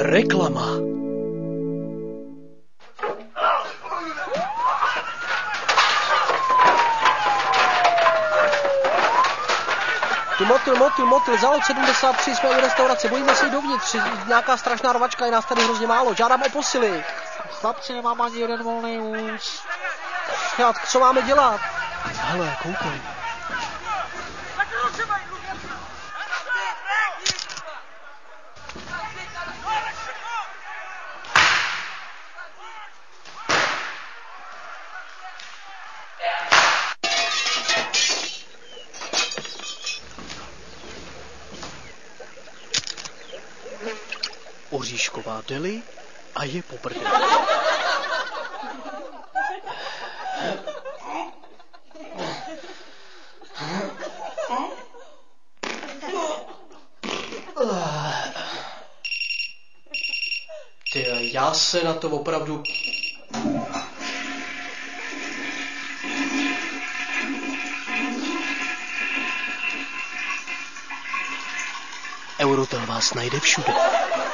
Reklama. Motyl, zalot 73, jsme u restaurace, bojíme se jít dovnitř, nějaká strašná rvačka, je nás tady hrozně málo, žádám o posily. Chlapci, nemám ani jeden volný vůz. Co máme dělat? Hele, koukej. Oříšková deli a je po prdeli. Ty, já se na to opravdu... Eurotel vás najde všude.